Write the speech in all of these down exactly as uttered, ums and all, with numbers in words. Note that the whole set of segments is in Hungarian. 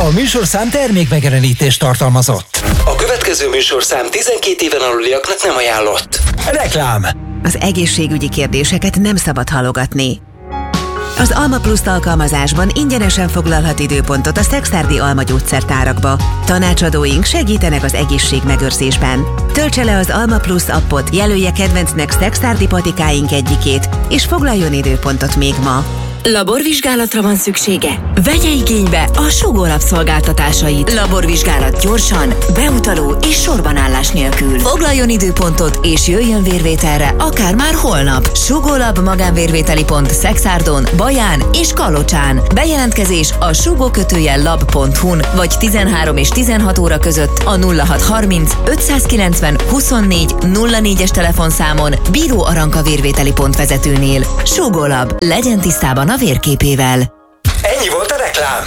A műsorszám termék megjelenítést tartalmazott. A következő műsorszám tizenkét éven aluliaknak nem ajánlott. Reklám. Az egészségügyi kérdéseket nem szabad halogatni. Az Alma Plus alkalmazásban ingyenesen foglalhat időpontot a Szekszárdi Alma gyógyszertárakba. Tanácsadóink segítenek az egészségmegőrzésben. Töltse le az Alma Plus appot, jelölje kedvencnek Szekszárdi patikáink egyikét, és foglaljon időpontot még ma. Laborvizsgálatra van szüksége? Vegye igénybe a Sugó Lab szolgáltatásait. Laborvizsgálat gyorsan, beutaló és sorbanállás nélkül. Foglaljon időpontot és jöjjön vérvételre akár már holnap. Sugó Lab magánvérvételi pont Szekszárdon, Baján és Kalocsán. Bejelentkezés a sugó kötőjel lab pont hu-n vagy tizenhárom és tizenhat óra között a nulla hat harminc ötszázkilencven huszonnégy nulla négyes telefonszámon Bíró Aranka vérvételi pont vezetőnél. Sugó Lab, legyen tisztában a vérképével. Ennyi volt a reklám.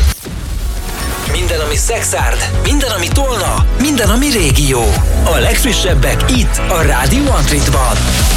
Minden, ami Szekszárd, minden, ami Tolna, minden, ami régió. A legfrissebbek itt, a Rádió Antritban.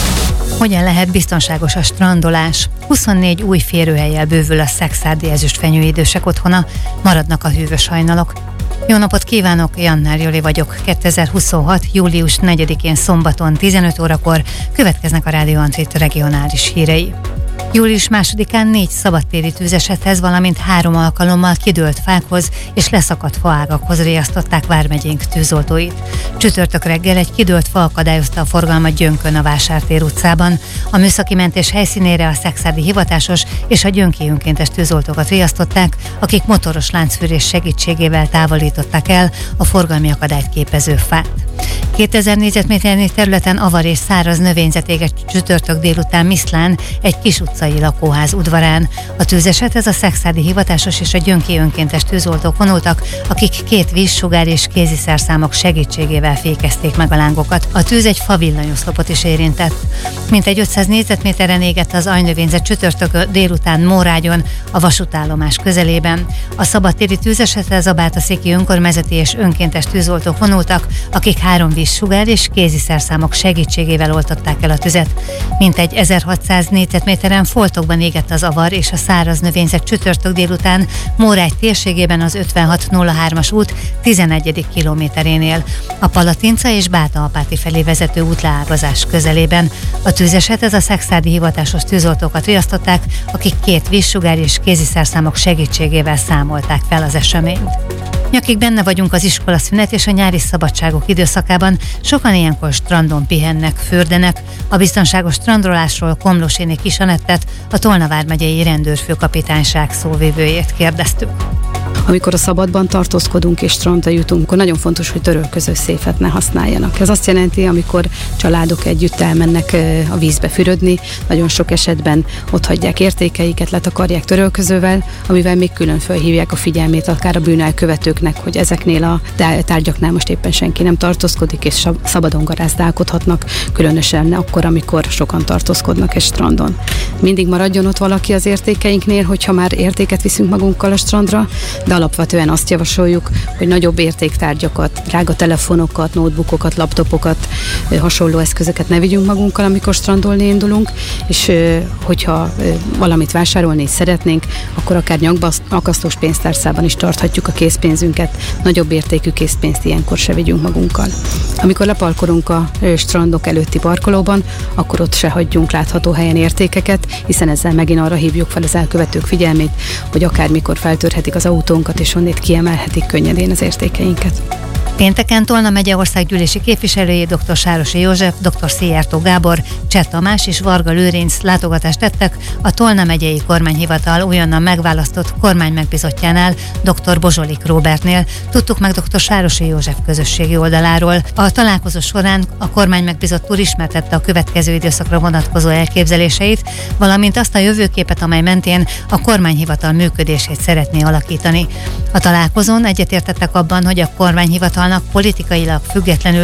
Hogyan lehet biztonságos a strandolás? huszonnégy új férőhellyel bővül a szekszárdi ezüstfenyő idősek otthona, maradnak a hűvös hajnalok. Jó napot kívánok, Jannár Joli vagyok. kétezer-huszonhat. július negyedikén szombaton tizenöt órakor következnek a Rádió Antrit regionális hírei. július másodikán négy szabadtéri tűzesethez, valamint három alkalommal kidőlt fákhoz és leszakadt faágakhoz riasztották vármegyénk tűzoltóit. Csütörtök reggel egy kidőlt fa akadályozta a forgalmat Gyönkön a Vásártér utcában. A műszaki mentés helyszínére a szekszárdi hivatásos és a gyönki önkéntes tűzoltókat riasztották, akik motoros láncfűrés segítségével távolították el a forgalmi akadályt képező fát. kétezer négyzetméternyi területen avar és száraz növényzet égett csütörtök délután Miszlán, egy kis utcai lakóház udvarán. A tűzesethez a szekszárdi hivatásos és a gyönki önkéntes tűzoltók vonultak, akik két vízsugár és kéziszerszámok segítségével fékezték meg a lángokat. A tűz egy favillanyoszlopot is érintett. Mintegy ötszáz négyzetméteren égett az aljnövényzet csütörtök délután Mórágyon, a vasútállomás közelében. A szabadtéri tűzesethez a Bátaszéki önkormányzati és önkéntes tűzoltók vonultak, akik három vízsugár és kéziszerszámok segítségével oltották el a tüzet. Mintegy ezerhatszáz négyzetméteren foltokban égett az avar és a száraz növényzet csütörtök délután Mórágy térségében az ötvenhat nulla hármas út tizenegyedik kilométerénél, a Palatinca és Báta-Apáti felé vezető útleágazás közelében. A tűzesethez a szekszárdi hivatásos tűzoltókat riasztották, akik két vízsugár és kéziszerszámok segítségével számolták fel az eseményt. Nyakig benne vagyunk az iskolaszünet és a nyári szabadságok időszakában, sokan ilyenkor strandon pihennek, fürdenek. A biztonságos strandolásról Komlóséné Kis Anettet, a Tolna vármegyei rendőrfőkapitányság szóvivőjét kérdeztük. Amikor a szabadban tartózkodunk és strandra jutunk, akkor nagyon fontos, hogy törölköző széfet ne használjanak. Ez azt jelenti, amikor családok együtt elmennek a vízbe fürödni, nagyon sok esetben ott hagyják értékeiket, letakarják törölközővel, amivel még külön felhívják a figyelmét akár a bűnelkövetőknek, hogy ezeknél a tárgyaknál most éppen senki nem tartózkodik, és szabadon garázdálkodhatnak, különösen akkor, amikor sokan tartózkodnak egy strandon. Mindig maradjon ott valaki az értékeinknél, hogyha már értéket viszünk magunkkal a strandra, de alapvetően azt javasoljuk, hogy nagyobb értéktárgyakat, drága telefonokat, notebookokat, laptopokat, hasonló eszközöket ne vigyünk magunkkal, amikor strandolni indulunk, és hogyha valamit vásárolni is szeretnénk, akkor akár nyakbakasztós pénztárcában is tarthatjuk a készpénzünket, nagyobb értékű készpénzt ilyenkor se vigyünk magunkkal. Amikor leparkolunk a strandok előtti parkolóban, akkor ott se hagyjunk látható helyen értékeket, hiszen ezzel megint arra hívjuk fel az elkövetők figyelmét, hogy akármikor feltörhetik az autónkat, és onnét kiemelhetik könnyedén az értékeinket. Pénteken Tolna megye országgyűlési képviselői dr. Sárosi József, dr. Szijjártó Gábor, Cseh Tamás és Varga Lőrinc látogatást tettek a Tolna megyei kormányhivatal újonnan megválasztott kormánymegbízottjánál, dr. Bozsolik Róbertnél. Tudtuk meg dr. Sárosi József közösségi oldaláról. A találkozó során a kormánymegbizott úr ismertette a következő időszakra vonatkozó elképzeléseit, valamint azt a jövőképet, amely mentén a kormányhivatal működését szeretné alakítani. A találkozón egyetértettek abban, hogy a kormányhivatalnak politikailag függetlenül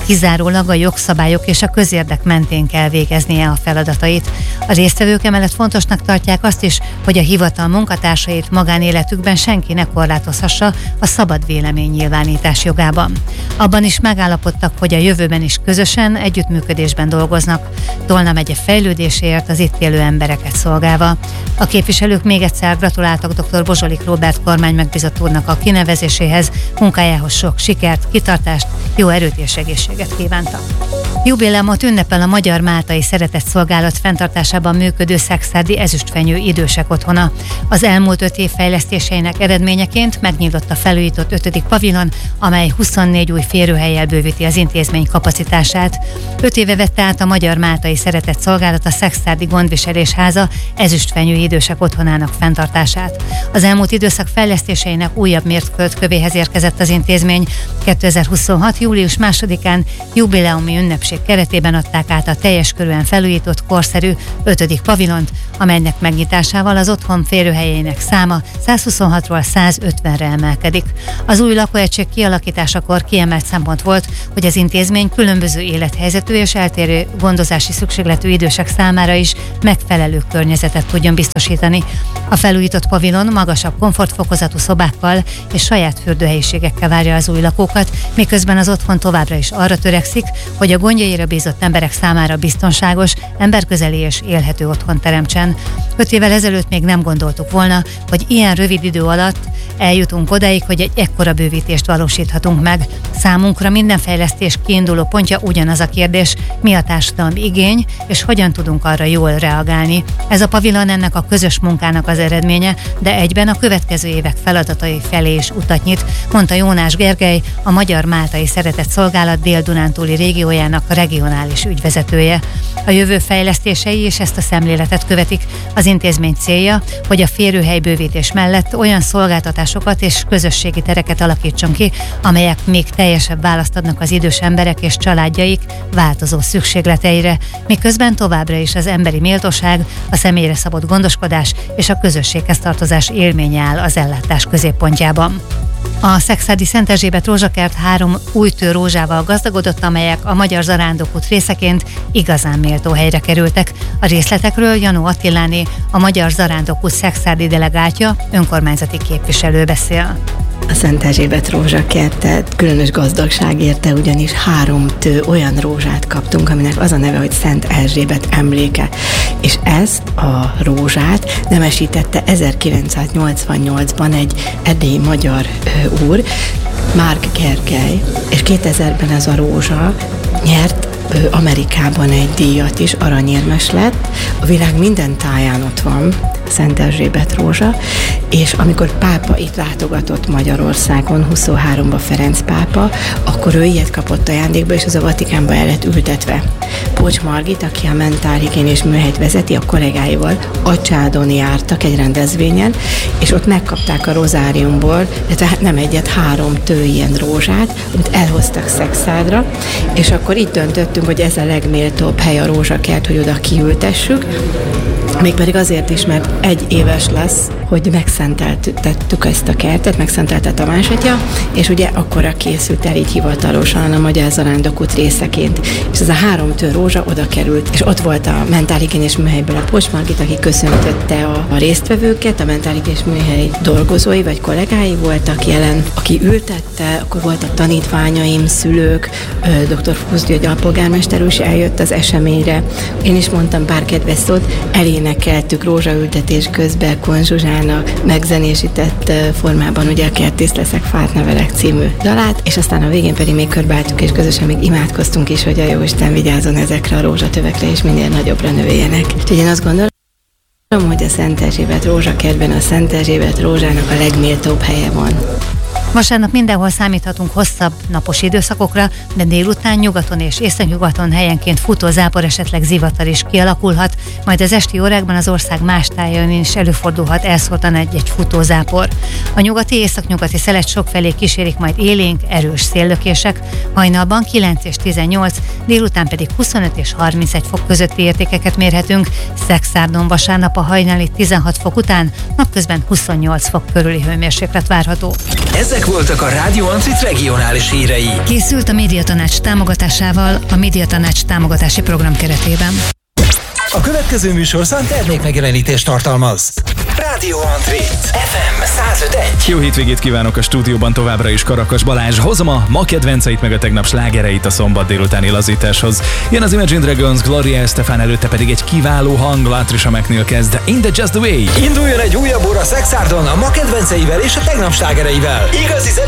kizárólag a jogszabályok és a közérdek mentén kell végeznie a feladatait. A résztvevők emellett fontosnak tartják azt is, hogy a hivatal munkatársait magánéletükben senki ne korlátozhassa a szabad véleménynyilvánítás jogában. Abban is megállapodtak, hogy a jövőben is közösen együttműködésben dolgoznak, Tolna megye fejlődéséért az itt élő embereket szolgálva. A képviselők még egyszer gratuláltak dr. Bozsolik Róbert kormány megbízott úrnak a kinevezéséhez, munkájához sok sikert, kitartást, jó erőt és egészséget kívántak. Jubileumot ünnepel a Magyar Máltai Szeretetszolgálat fenntartásában működő szekszárdi ezüstfenyő idősek otthona. Az elmúlt öt év fejlesztéseinek eredményeként megnyílt a felújított ötödik pavilon, amely huszonnégy új férőhellyel bővíti az intézmény kapacitását. Öt éve vette át a Magyar Máltai Szeretetszolgálat a Szekszárdi Gondviselés Háza ezüstfenyő idősek otthonának fenntartását. Az elmúlt időszak fejlesztéseinek újabb mérföldkövéhez érkezett az intézmény. kétezer-huszonhat. július másodikán jubileumi ünnepség keretében adták át a teljes körűen felújított, korszerű ötödik pavilont, amelynek megnyitásával az otthon férőhelyének száma százhuszonhatról százötvenre emelkedik. Az új lakóegység kialakításakor kiemelt szempont volt, hogy az intézmény különböző élethelyzetű és eltérő gondozási szükségletű idősek számára is megfelelő környezetet tudjon biztosítani. A felújított pavilon magasabb komfortfokozatú szobákkal és saját fürdőhelyiségekkel várja az új lakókat, miközben az otthon továbbra is arra törekszik, hogy a gondjaira bízott emberek számára biztonságos, emberközeli és élhető otthon teremtsen. Öt évvel ezelőtt még nem gondoltuk volna, hogy ilyen rövid idő alatt eljutunk odáig, hogy egy ekkora bővítést valósíthatunk meg. Számunkra minden fejlesztés kiinduló pontja ugyanaz a kérdés, mi a társadalmi igény, és hogyan tudunk arra jól reagálni. Ez a pavilon ennek a közös munkának az eredménye, de egyben a következő évek feladatai felé is utat nyit, mondta Jónás Gergely, a Magyar Máltai Szeretetszolgálat Dél-Dunántúli régiójának regionális ügyvezetője. A jövő fejlesztései is ezt a szemléletet követik. Az intézmény célja, hogy a férőhelybővítés mellett olyan szolgáltatásokat és közösségi tereket alakítson ki, amelyek még teljesebb választ adnak az idős emberek és családjaik változó szükségleteire, miközben továbbra is az emberi méltóság, a személyre szabott gondoskodás és a közösséghez tartozás élménye áll az ellátás középpontjában. A szekszárdi Szent Erzsébet rózsakert három újtő rózsával gazdagodott, amelyek a Magyar Zarándokút részeként igazán méltó helyre kerültek. A részletekről Janó Attiláné, a Magyar Zarándokút szekszárdi delegátja, önkormányzati képviselő beszél. A Szent Erzsébet rózsakertet különös gazdagság érte, ugyanis három tő olyan rózsát kaptunk, aminek az a neve, hogy Szent Erzsébet emléke. És ezt a rózsát nemesítette ezerkilencszáznyolcvannyolcban egy erdélyi magyar ö, úr, Márk Gergely, és kétezerben ez a rózsa nyert ö, Amerikában egy díjat is, aranyérmes lett. A világ minden táján ott van Szent Erzsébet rózsa, és amikor pápa itt látogatott Magyarországon, huszonháromban Ferenc pápa, akkor ő ilyet kapott ajándékba, és az a Vatikánba el lett ültetve. Pócs Margit, aki a mentálhigiénés műhelyt vezeti, a kollégáival Acsádon jártak egy rendezvényen, és ott megkapták a rozáriumból, de nem egyet, három tő ilyen rózsát, amit elhoztak Szekszárdra, és akkor itt döntöttünk, hogy ez a legméltóbb hely a rózsakert, hogy oda kiültessük, mégpedig azért is, mert egy éves lesz, hogy megszenteltettük ezt a kertet, megszentelte Tamás atya, és ugye akkora készült el így hivatalosan a Magyar Zarándokút részeként. És ez a három tő rózsa oda került, és ott volt a mentálhigiénés műhelyből a Pócs Margit, aki köszöntötte a, a résztvevőket, a mentálhigiénés műhely dolgozói vagy kollégái voltak jelen, aki ültette, akkor volt a tanítványaim, szülők, dr. Fusz György alpolgármester is eljött az eseményre. Én is mondtam pár kedves szót, elénekeltük rózsaültetés közben Kon Zsuzsának megzenésített formában ugye a Kertész leszek, fát nevelek című dalát, és aztán a végén pedig még körbeálltuk, és közösen még imádkoztunk is, hogy a Jóisten vigyázzon ezekre a rózsatövekre, és minél nagyobbra növéljenek. Úgyhogy én azt gondolom, hogy a Szent Erzsébet rózsakertben a Szent Erzsébet rózsának a legméltóbb helye van. Vasárnap mindenhol számíthatunk hosszabb napos időszakokra, de délután nyugaton és északnyugaton helyenként futó zápor, esetleg zivatar is kialakulhat, majd az esti órákban az ország más tájain is előfordulhat elszórtan egy-egy futózápor. A nyugati északnyugati szelet sokfelé kísérik majd élénk, erős széllökések, hajnalban kilenc és tizennyolc, délután pedig huszonöt és harmincegy fok közötti értékeket mérhetünk, Szekszárdon vasárnap a hajnali tizenhat fok után, napközben huszonnyolc fok körüli hőmérséklet várható. Ezek Ezek voltak a Rádió Ancit regionális hírei. Készült a Médiatanács támogatásával a Médiatanács támogatási program keretében. A következő műsorszám termékmegjelenítést tartalmaz. Rádió Antrit, ef em száz öt egy. Jó hétvégét kívánok a stúdióban, továbbra is Karakas Balázs. Hozom a ma kedvenceit meg a tegnap slágereit a szombat délutáni lazításhoz. Jön az Imagine Dragons, Gloria Estefan, előtte pedig egy kiváló hang, Latricia McNeil kezd In the Just the Way. Induljon egy újabb óra Szexárdon a ma kedvenceivel és a tegnap slágereivel. Igazi